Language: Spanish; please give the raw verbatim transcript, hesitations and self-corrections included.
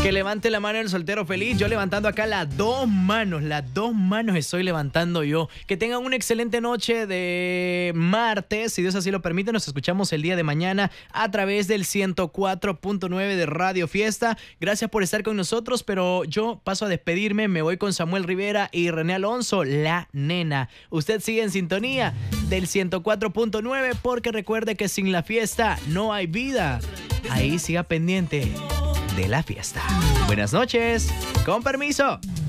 Que levante la mano el soltero feliz. Yo levantando acá las dos manos, las dos manos estoy levantando yo. Que tengan una excelente noche de martes. Si Dios así lo permite, nos escuchamos el día de mañana a través del ciento cuatro punto nueve de Radio Fiesta. Gracias por estar con nosotros, pero yo paso a despedirme. Me voy con Samuel Rivera y René Alonso, la nena. Usted sigue en sintonía del ciento cuatro punto nueve porque recuerde que sin la fiesta no hay vida. Ahí siga pendiente de la fiesta. Buenas noches, con permiso.